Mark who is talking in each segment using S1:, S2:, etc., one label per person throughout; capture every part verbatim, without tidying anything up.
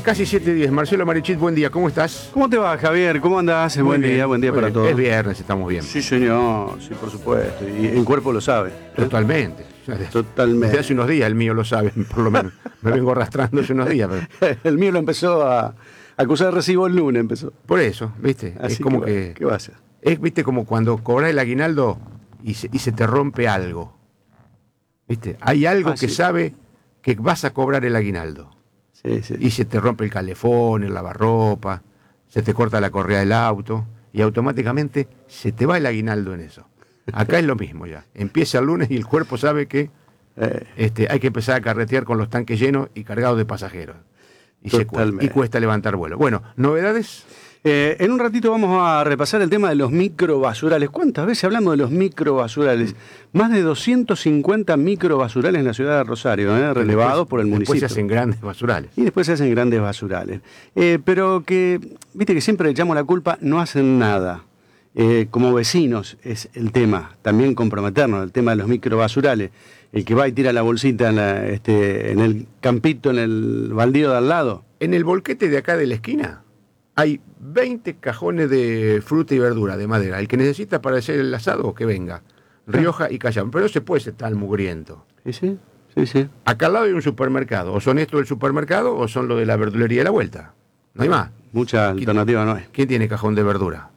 S1: Casi siete diez. Marcelo Marichit, buen día, ¿cómo estás?
S2: ¿Cómo te va, Javier? ¿Cómo andás? Buen
S1: bien,
S2: día, buen día para
S1: bien.
S2: todos.
S1: Es viernes, estamos bien.
S2: Sí, señor, sí, por supuesto. Y el cuerpo lo sabe.
S1: Totalmente.
S2: Totalmente.
S1: Desde hace unos días el mío lo sabe, por lo menos. Me vengo arrastrando hace unos días. Pero...
S2: el mío lo empezó a acusar de recibo el lunes, empezó.
S1: Por eso, ¿viste?
S2: Así
S1: es como
S2: que,
S1: que...
S2: ¿qué va a hacer?
S1: Es, ¿viste? Como cuando cobras el aguinaldo y se, y se te rompe algo. ¿Viste? Hay algo
S2: Ah,
S1: que
S2: sí.
S1: sabe que vas a cobrar el aguinaldo.
S2: Sí, sí.
S1: Y se te rompe el calefón, el lavarropa, se te corta la correa del auto y automáticamente se te va el aguinaldo en eso. Acá es lo mismo ya. Empieza el lunes y el cuerpo sabe que
S2: Eh,
S1: este, hay que empezar a carretear con los tanques llenos y cargados de pasajeros. Y, se cuesta, y cuesta levantar vuelo. Bueno, ¿novedades?
S2: Eh, en un ratito vamos a repasar el tema de los microbasurales. ¿Cuántas veces hablamos de los microbasurales? Más de doscientos cincuenta microbasurales en la ciudad de Rosario, ¿eh? Relevados
S1: después,
S2: por el municipio.
S1: Después se hacen grandes basurales.
S2: Y después se hacen grandes basurales. Eh, pero que, viste que siempre le echamos la culpa, no hacen nada. Eh, como vecinos es el tema, también comprometernos, el tema de los microbasurales. El que va y tira la bolsita en, la, este, en el campito, en el baldío de al lado.
S1: En el volquete de acá de la esquina hay veinte cajones de fruta y verdura de madera. El que necesita para hacer el asado, que venga. Rioja y Callao. Pero no se puede ser tan mugriento.
S2: Sí, sí, sí, sí.
S1: Acá al lado hay un supermercado. O son estos del supermercado o son los de la verdulería de la vuelta. No hay más.
S2: Mucha alternativa no es.
S1: ¿Quién tiene cajón de verdura?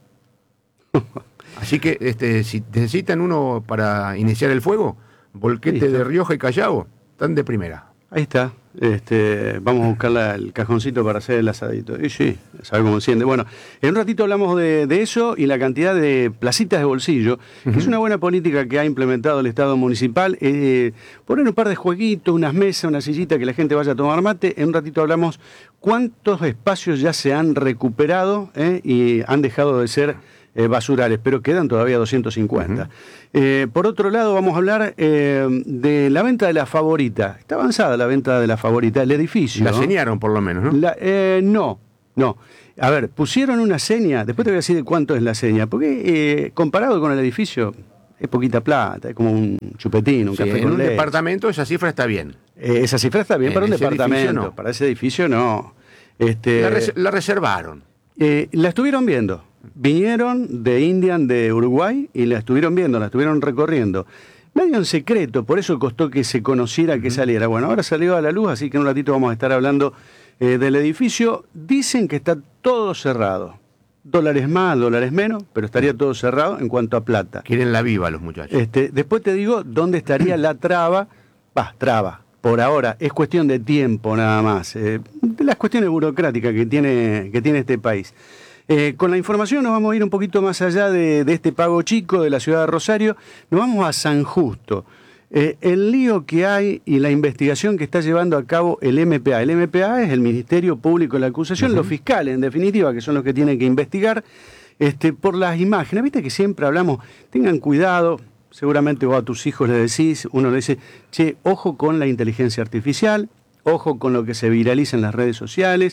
S1: Así que este, si necesitan uno para iniciar el fuego, volquete de Rioja y Callao, están de primera.
S2: Ahí está. Este, vamos a buscar la, el cajoncito para hacer el asadito. Y sí, sabe cómo enciende. Bueno, en un ratito hablamos de, de eso y la cantidad de placitas de bolsillo, que uh-huh. es una buena política que ha implementado el Estado municipal. Eh, poner un par de jueguitos, unas mesas, una sillita, que la gente vaya a tomar mate. En un ratito hablamos cuántos espacios ya se han recuperado eh, y han dejado de ser Eh, basurales, pero quedan todavía doscientos cincuenta. Uh-huh. Eh, por otro lado, vamos a hablar eh, de la venta de la Favorita. Está avanzada la venta de la Favorita, el edificio.
S1: La señaron por lo menos, ¿no?
S2: La, eh, no, no. A ver, pusieron una seña, después te voy a decir de cuánto es la seña, porque eh, comparado con el edificio es poquita plata, es como un chupetín, un
S1: sí,
S2: café
S1: en
S2: con
S1: un
S2: leche.
S1: departamento esa cifra está bien.
S2: Eh, esa cifra está bien en para un departamento,
S1: no.
S2: Para ese edificio no. Este,
S1: la, res- la reservaron.
S2: Eh, la estuvieron viendo. Vinieron de Indian, de Uruguay, y la estuvieron viendo, la estuvieron recorriendo. Medio en secreto, por eso costó que se conociera, que saliera. Bueno, ahora salió a la luz, así que en un ratito vamos a estar hablando eh, del edificio. Dicen que está todo cerrado. Dólares más, dólares menos, pero estaría todo cerrado en cuanto a plata.
S1: Quieren la viva los muchachos.
S2: Este, después te digo dónde estaría la traba. Va, traba. Por ahora, es cuestión de tiempo nada más. Eh, de las cuestiones burocráticas que tiene, que tiene este país. Eh, con la información nos vamos a ir un poquito más allá de, de este pago chico de la ciudad de Rosario. Nos vamos a San Justo. Eh, el lío que hay y la investigación que está llevando a cabo el M P A. El M P A es el Ministerio Público de la Acusación, uh-huh. los fiscales en definitiva, que son los que tienen que investigar este, por las imágenes. Viste que siempre hablamos, tengan cuidado. Seguramente vos a tus hijos le decís, uno le dice, che, ojo con la inteligencia artificial, ojo con lo que se viraliza en las redes sociales.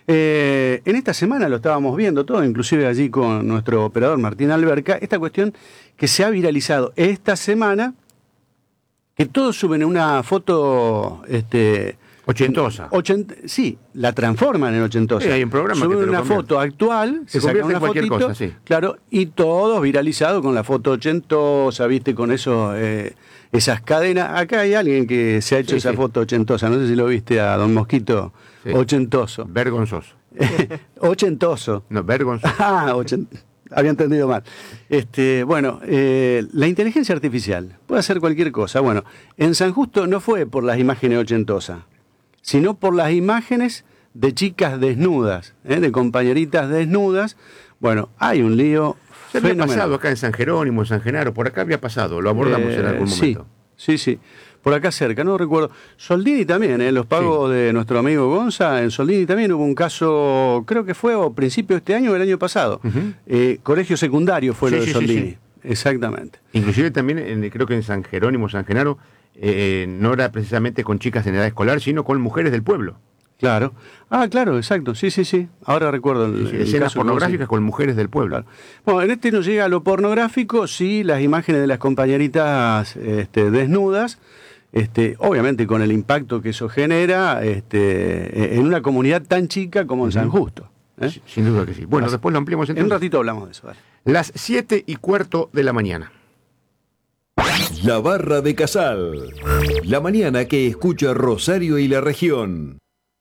S2: Eh, en esta semana lo estábamos viendo todo, inclusive allí con nuestro operador Martín Alberca, esta cuestión que se ha viralizado esta semana, que todos suben una foto... este
S1: ochentosa.
S2: Ochent, sí, la transforman en ochentosa.
S1: Sí, hay un programa
S2: suben
S1: que te lo
S2: una
S1: convierte.
S2: foto actual,
S1: se, se convierte en cualquier
S2: fotito,
S1: cosa, sí.
S2: Claro, y todos viralizados con la foto ochentosa, viste, con eso, eh, esas cadenas. Acá hay alguien que se ha hecho sí, esa sí. foto ochentosa, no sé si lo viste a Don Mosquito, sí. ochentoso.
S1: Vergonzoso.
S2: ochentoso.
S1: No, vergonzoso.
S2: Ah, ochentoso. Había entendido mal. Este, bueno, eh, la inteligencia artificial puede hacer cualquier cosa. Bueno, en San Justo no fue por las imágenes ochentosas, sino por las imágenes de chicas desnudas, ¿eh? de compañeritas desnudas. Bueno, hay un lío
S1: Se había
S2: fenomenal.
S1: pasado acá en San Jerónimo, en San Genaro, por acá había pasado, lo abordamos
S2: eh,
S1: en algún
S2: sí,
S1: momento.
S2: Sí, sí, por acá cerca, no recuerdo. Soldini también, ¿eh? los pagos sí. de nuestro amigo Gonza, en Soldini también hubo un caso, creo que fue a principio de este año o el año pasado. Uh-huh. eh, colegio secundario fue sí, lo de sí, Soldini, sí, sí. exactamente.
S1: Inclusive también, en, creo que en San Jerónimo, San Genaro, eh, no era precisamente con chicas en edad escolar, sino con mujeres del pueblo.
S2: Claro. Ah, claro, exacto. Sí, sí, sí. Ahora recuerdo el,
S1: sí,
S2: el
S1: escenas
S2: caso
S1: pornográficas con mujeres del pueblo.
S2: Claro. Bueno, en este no llega a lo pornográfico, sí, las imágenes de las compañeritas este, desnudas. Este, obviamente con el impacto que eso genera este, en una comunidad tan chica como en San Justo. ¿eh?
S1: Sin duda que sí. Bueno, Así, después lo ampliamos entonces.
S2: En un ratito hablamos de eso. Dale.
S1: Las siete y cuarto de la mañana.
S3: La Barra de Casal. La mañana que escucha Rosario y la región.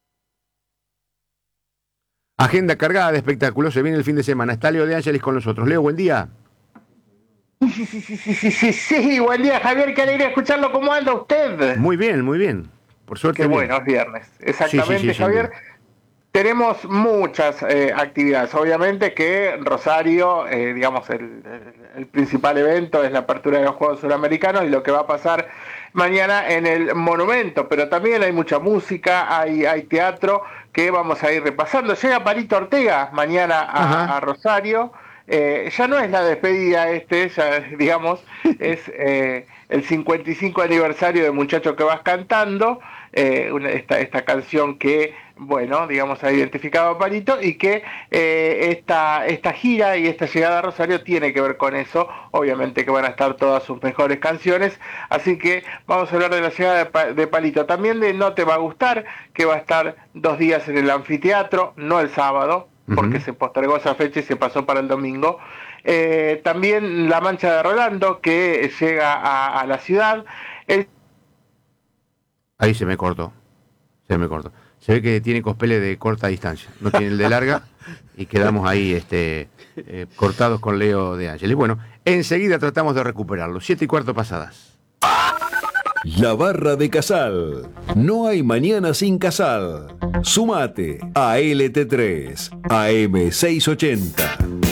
S1: Agenda cargada de espectáculos. Se viene el fin de semana. Está Leo de Ángeles con nosotros. Leo, buen día.
S4: Sí, sí, sí, sí, sí, sí, sí, buen día, Javier, qué alegría escucharlo. ¿Cómo anda usted?
S1: Muy bien, muy bien. Por suerte.
S4: Qué
S1: bien.
S4: bueno, es viernes. Exactamente,
S1: sí, sí, sí,
S4: Javier. Tenemos muchas eh, actividades. Obviamente que Rosario, eh, digamos, el, el, el principal evento es la apertura de los Juegos Suramericanos y lo que va a pasar mañana en el Monumento. Pero también hay mucha música, hay, hay teatro que vamos a ir repasando. Llega Palito Ortega mañana a, a Rosario. Eh, ya no es la despedida este, ya digamos, es eh, el cincuenta y cinco aniversario de Muchacho que vas cantando, eh, una, esta, esta canción que, bueno, digamos, ha identificado a Palito y que eh, esta, esta gira y esta llegada a Rosario tiene que ver con eso, obviamente que van a estar todas sus mejores canciones, así que vamos a hablar de la llegada de, pa de Palito, también de No Te Va a Gustar, que va a estar dos días en el anfiteatro, no el sábado, porque uh-huh. se postergó esa fecha y se pasó para el domingo. Eh, también La Mancha de Rolando, que llega a, a la ciudad. El...
S1: Ahí se me cortó, se me cortó. Se ve que tiene cospele de corta distancia, no tiene el de larga, y quedamos ahí este, eh, cortados con Leo de Ángeles. Bueno, enseguida tratamos de recuperarlo. Siete y cuarto pasadas.
S3: La Barra de Casal. No hay mañana sin Casal. Sumate a L T tres, A M seiscientos ochenta.